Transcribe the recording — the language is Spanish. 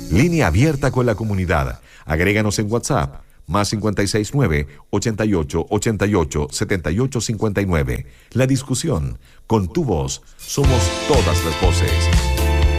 Línea abierta con la comunidad. Agréganos en WhatsApp. Más 569-8888-7859. La discusión. Con tu voz. Somos todas las voces.